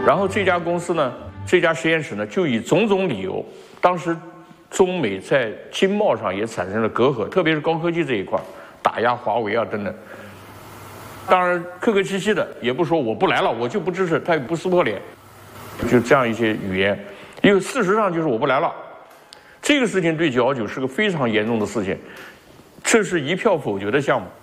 然后这家公司呢，这家实验室呢，就以种种理由，当时中美在经贸上也产生了隔阂，特别是高科技这一块，打压华为啊等等。当然客客气气的，也不说我不来了，我就不支持，他也不撕破脸，就这样一些语言。因为事实上就是我不来了，这个事情对919是个非常严重的事情，这是一票否决的项目。